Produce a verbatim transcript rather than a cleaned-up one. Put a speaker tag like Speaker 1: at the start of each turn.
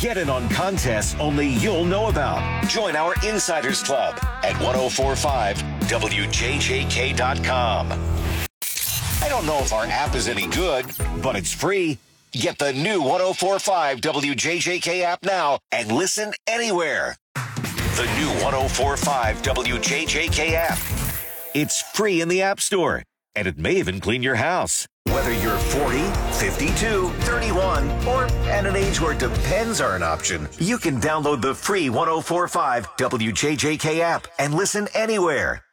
Speaker 1: Get in on contests only you'll know about. Join our Insiders Club at ten forty-five W J J K dot com. I don't know if our app is any good, but it's free. Get the new ten forty-five W J J K app now and listen anywhere. The new ten forty-five W J J K app. It's free in the App Store, and it may even clean your house. Whether you're forty, fifty-two, thirty-one, or at an age where depends are an option, you can download the free ten forty-five W J J K app and listen anywhere.